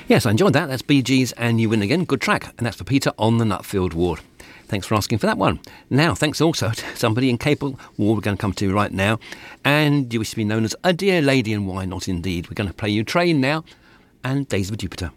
Yes, I enjoyed that. That's Bee Gees and You Win Again. Good track. And that's for Peter on the Nutfield Ward. Thanks for asking for that one. Now, thanks also to somebody in Capel Ward we're going to come to right now. And you wish to be known as a dear lady, and why not indeed? We're going to play you Train now and Days of Jupiter.